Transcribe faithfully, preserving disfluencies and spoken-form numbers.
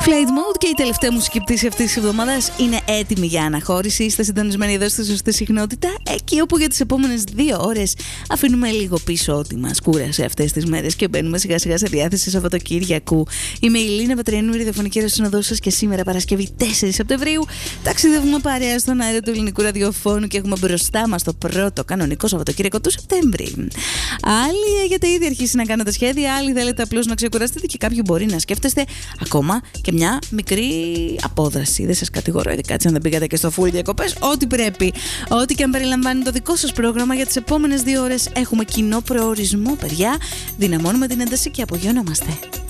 Flight Mode και η τελευταία μουσική πτήση αυτής της εβδομάδας είναι έτοιμη για αναχώρηση. Είστε συντονισμένοι εδώ στη σωστή συχνότητα, εκεί όπου για τις επόμενες δύο ώρες αφήνουμε λίγο πίσω ό,τι μας κούρασε αυτές τις μέρες και μπαίνουμε σιγά σιγά σε διάθεση Σαββατοκύριακου. Είμαι η Λίνα Πατριανού, η ραδιοφωνική ρωσυνοδός σας, και σήμερα Παρασκευή τέσσερις Σεπτεμβρίου ταξιδεύουμε παρέα στον αέρα του ελληνικού ραδιοφώνου και έχουμε μπροστά μας το πρώτο κανονικό Σαββατοκύριακο του Σεπτέμβρη. Άλλοι έχετε ήδη αρχίσει να κάνετε σχέδια, άλλοι θέλετε απλώς να ξεκουραστείτε και κάποιοι μπορεί να σκέφτεστε ακόμα και μια μικρή απόδραση. Δεν σας κατηγορώ, ειδικά έτσι αν δεν πήγατε και στο full διακοπές. Ό,τι πρέπει. Ό,τι και αν περιλαμβάνει το δικό σας πρόγραμμα για τις επόμενες δύο ώρες έχουμε κοινό προορισμό, παιδιά. Δυναμώνουμε την ένταση και απογειωνόμαστε.